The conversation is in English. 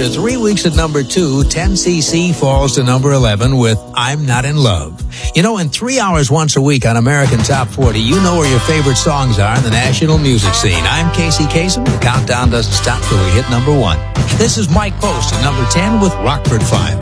After 3 weeks at number 2, 10cc falls to number 11 with I'm Not in Love. You know, in 3 hours once a week on American Top 40, you know where your favorite songs are in the national music scene. I'm Casey Kasem. The countdown doesn't stop till we hit number 1. This is Mike Post at number 10 with Rockford Five.